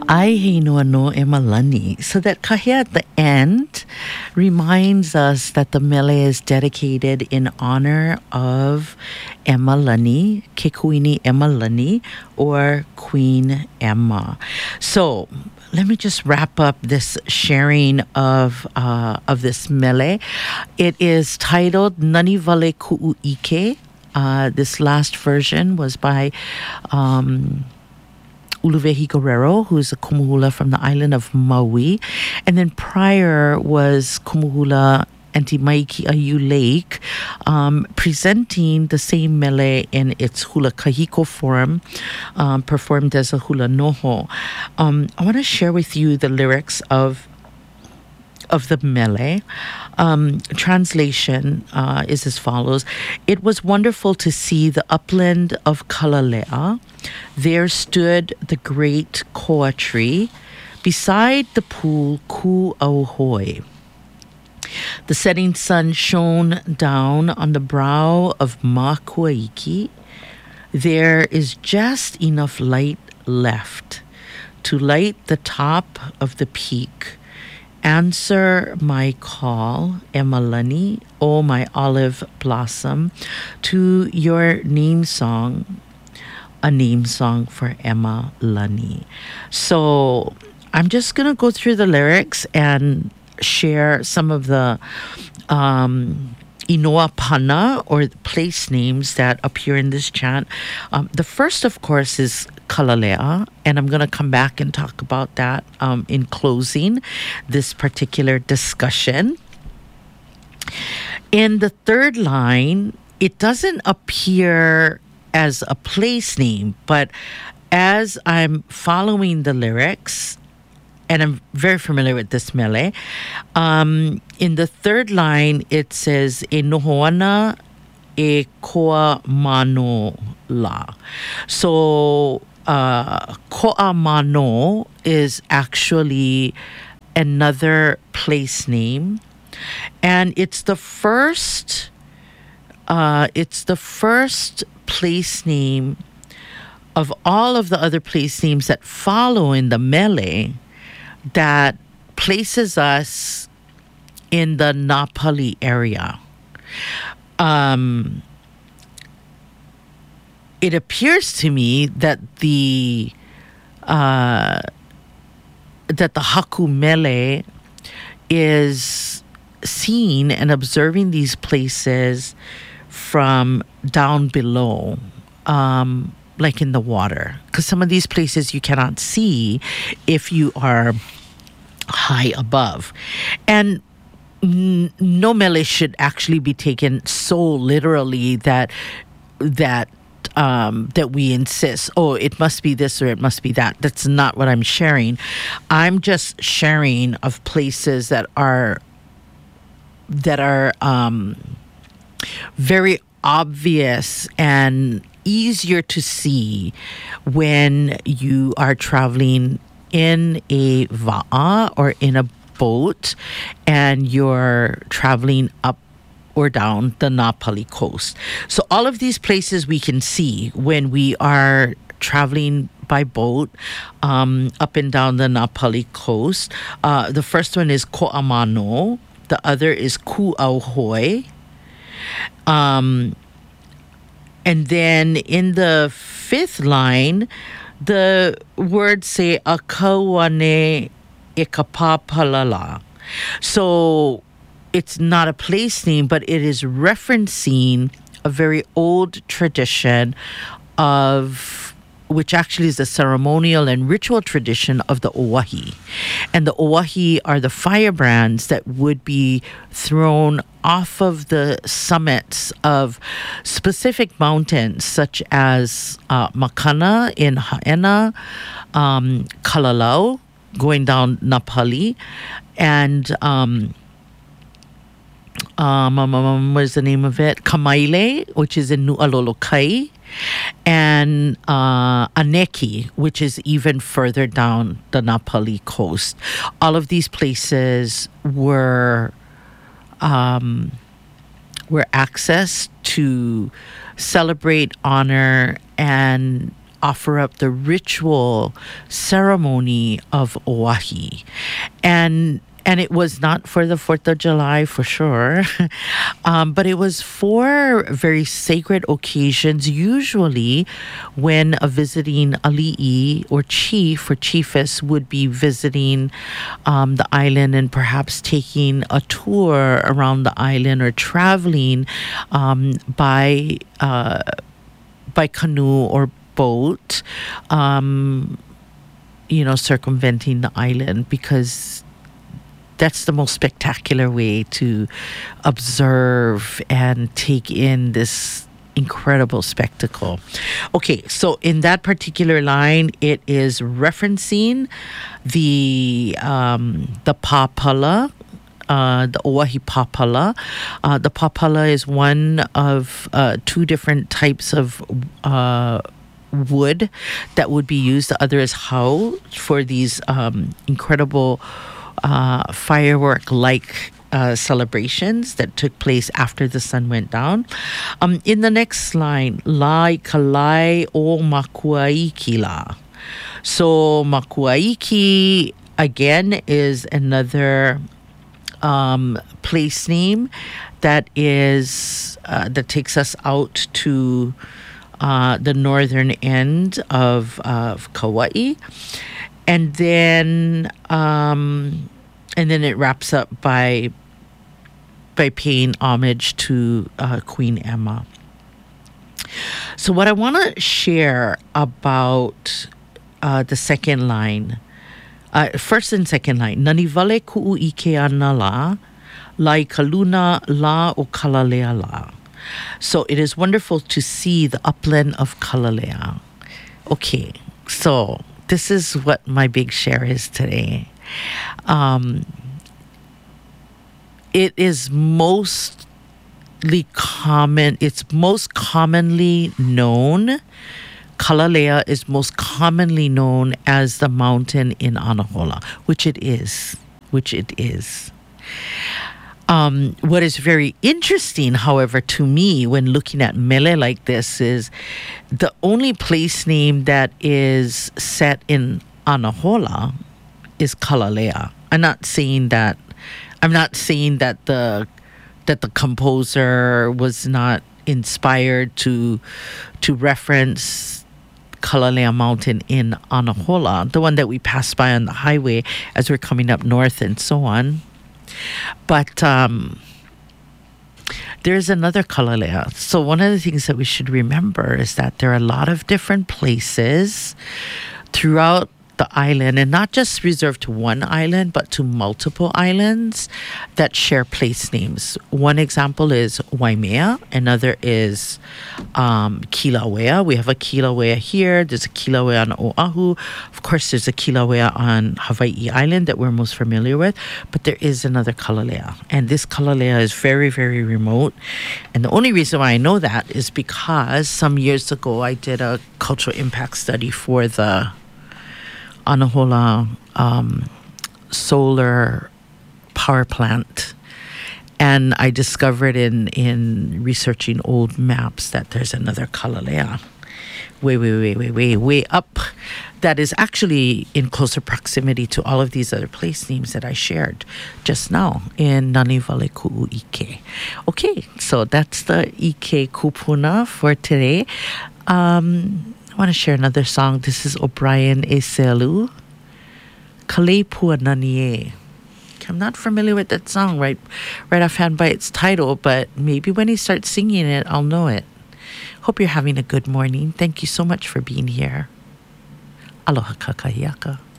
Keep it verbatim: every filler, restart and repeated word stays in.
Ai no no emalani. So that kahea at the end reminds us that the mele is dedicated in honor of Emalani, Kekuini Emalani, or Queen Emma. So let me just wrap up this sharing of uh, of this mele. It is titled Nani Vale Ku'u Ike. Uh, this last version was by um, Uluvehi Guerrero, who's a kumuhula from the island of Maui. And then prior was kumuhula Antimaiki Ayu Lake, um, presenting the same mele in its hula kahiko form, um, performed as a hula noho. Um, I want to share with you the lyrics of of the mele. Um, translation uh, is as follows. It was wonderful to see the upland of Kalalea. There stood the great koa tree beside the pool Ku'auhoi. The setting sun shone down on the brow of Makuaiki. There is just enough light left to light the top of the peak. Answer my call, Emalani, oh my olive blossom, to your name song, a name song for Emalani. So I'm just going to go through the lyrics and share some of the um, Inoa Pana, or place names that appear in this chant. Um, the first, of course, is Kalalea, and I'm going to come back and talk about that um, in closing this particular discussion. In the third line, it doesn't appear as a place name, but as I'm following the lyrics, and I'm very familiar with this mele, um, in the third line, it says, E nohoana e koa mano la. So, uh, koa mano is actually another place name. And it's the first, uh, it's the first place name of all of the other place names that follow in the mele that places us in the Napali area. Um, it appears to me that the uh, that the Haku mele is seeing and observing these places from down below, um, like in the water, because some of these places you cannot see if you are high above. And n- no mele should actually be taken so literally that that um, that we insist, oh, it must be this or it must be that. That's not what I'm sharing. I'm just sharing of places that are that are um, very obvious and easier to see when you are traveling in a va'a or in a boat and you're traveling up or down the Napali coast. So all of these places we can see when we are traveling by boat um, up and down the Napali coast. Uh, the first one is Ko'amano. The other is Ku'auhoi. Um, and then in the fifth line, the words say Akawane Ikapapalala. So it's not a place name, but it is referencing a very old tradition of, which actually is the ceremonial and ritual tradition of the Owahi. And the Owahi are the firebrands that would be thrown off of the summits of specific mountains, such as uh, Makana in Haena, um, Kalalau, going down Napali, and um, um, um, um, what is the name of it? Kamaile, which is in Nu'alolokai, and uh, Aneki, which is even further down the Napali coast. All of these places were um, were access to celebrate, honor, and offer up the ritual ceremony of Oahi. And And it was not for the fourth of July for sure, um, but it was for very sacred occasions, usually when a visiting ali'i or chief or chiefess would be visiting um, the island and perhaps taking a tour around the island or traveling um, by, uh, by canoe or boat, um, you know, circumventing the island, because that's the most spectacular way to observe and take in this incredible spectacle. Okay, so in that particular line, it is referencing the um, the papala, uh, the Oahi papala. Uh, the papala is one of uh, two different types of uh, wood that would be used. The other is hau for these um, incredible Uh, firework-like uh, celebrations that took place after the sun went down. Um, in the next line, lai kalai o makuaiki la. So makuaiki, again, is another um, place name that is uh, that takes us out to uh, the northern end of, uh, of Kauai. And then, um, and then it wraps up by by paying homage to uh, Queen Emma. So, what I want to share about uh, the second line, uh, first and second line, Nani vale ku'u ike ana la, lai kaluna la o kalalea la. So, it is wonderful to see the upland of Kalalea. Okay, so this is what my big share is today. Um, it is mostly common, it's most commonly known, Kalalea is most commonly known as the mountain in Anahola, which it is, which it is. Um, what is very interesting, however, to me when looking at mele like this is the only place name that is set in Anahola is Kalalea. I'm not saying that. I'm not saying that the that the composer was not inspired to to reference Kalalea Mountain in Anahola, the one that we passed by on the highway as we're coming up north and so on. But um, there's another Kalalea. So one of the things that we should remember is that there are a lot of different places throughout the island, and not just reserved to one island, but to multiple islands that share place names. One example is Waimea. Another is um, Kilauea. We have a Kilauea here. There's a Kilauea on Oahu. Of course, there's a Kilauea on Hawaii Island that we're most familiar with. But there is another Kalalea. And this Kalalea is very, very remote. And the only reason why I know that is because some years ago I did a cultural impact study for the Anahola um, solar power plant, and I discovered in in researching old maps that there's another Kalalea way way way way way way up that is actually in closer proximity to all of these other place names that I shared just now in Nani Vale Ku'u Ike. Okay, so that's the Ike Kupuna for today. Um, I want to share another song. This is O'Brien Eselu, Kalepua Nanie. I'm not familiar with that song right, right offhand by its title, but maybe when he starts singing it, I'll know it. Hope you're having a good morning. Thank you so much for being here. Aloha kakahiaka.